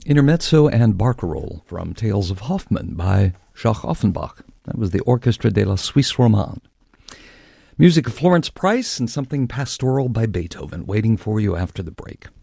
Intermezzo and Barcarolle from Tales of Hoffmann by Jacques Offenbach. That was the Orchestre de la Suisse Romande. Music of Florence Price and something pastoral by Beethoven waiting for you after the break.